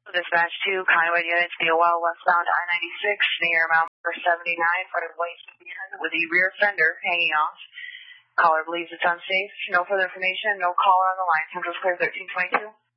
Dispatch 2, Conway units, BOL westbound I-96 near Mount 79, front of White with the rear fender hanging off. Caller believes it's unsafe. No further information, no caller on the line. Central's clear 1322.